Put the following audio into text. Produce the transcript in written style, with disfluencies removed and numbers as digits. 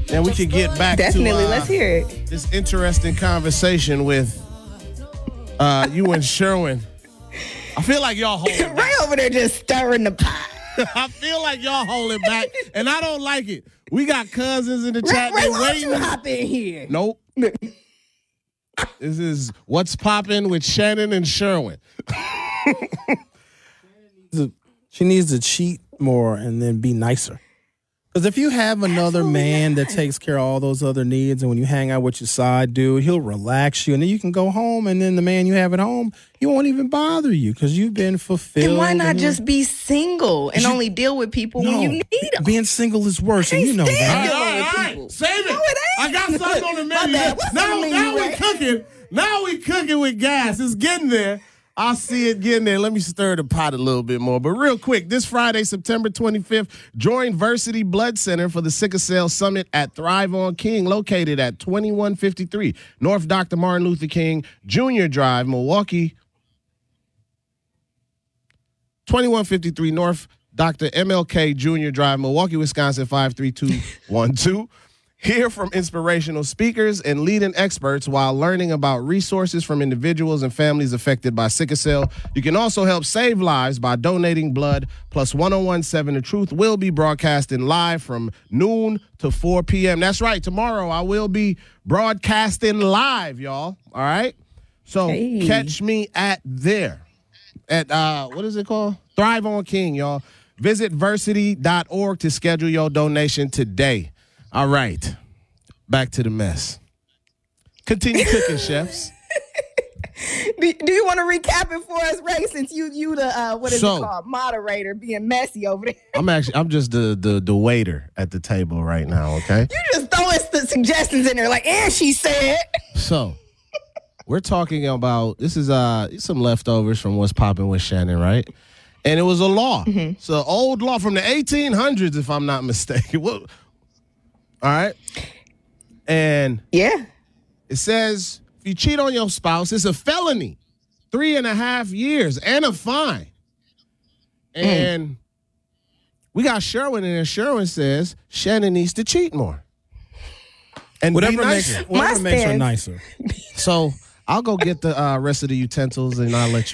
Then we can get back Definitely, to let's hear it. this interesting conversation with you and Sherwin. I feel like y'all holding back. Right over there just stirring the pot. I feel like y'all holding back, and I don't like it. We got cousins in the chat. Ray, They why don't waiting. you hop in here? Nope. This is What's Poppin' with Shannon and Sherwin. She needs to cheat more and then be nicer. Because if you have another man that takes care of all those other needs, and when you hang out with your side dude, he'll relax you, and then you can go home, and then the man you have at home, he won't even bother you because you've been fulfilled. And why not just be single and only deal with people when you need them? Being single is worse, and you know that. All right. Save it. No, it ain't. I got something on the menu. bad. What's on the menu, Now we Ray? cooking. Now we cooking with gas. It's getting there. I see it getting there. Let me stir the pot a little bit more. But real quick, this Friday, September 25th, join Versity Blood Center for the Sickle Cell Summit at Thrive on King, located at 2153 North Dr. Martin Luther King Jr. Drive, Milwaukee. 2153 North Dr. MLK Jr. Drive, Milwaukee, Wisconsin, 53212. Hear from inspirational speakers and leading experts while learning about resources from individuals and families affected by sickle cell. You can also help save lives by donating blood. Plus 1017 The Truth will be broadcasting live from noon to 4 p.m. That's right. Tomorrow I will be broadcasting live, y'all. All right? So catch me at what is it called? Thrive on King, y'all. Visit versity.org to schedule your donation today. All right, back to the mess. Continue cooking, chefs. Do you want to recap it for us, Ray? Since you the what is it called, moderator, being messy over there. I'm just the waiter at the table right now. Okay. You just throwing suggestions in there, like, and she said. So we're talking about this is some leftovers from What's Poppin' with Shannon, right? And it was a law. Mm-hmm. It's an old law from the 1800s, if I'm not mistaken. All right. And yeah, it says if you cheat on your spouse, it's a felony, 3.5 years and a fine. And we got Sherwin in there. Sherwin says Shannon needs to cheat more. And Whatever makes her nicer. So I'll go get the rest of the utensils and I'll let you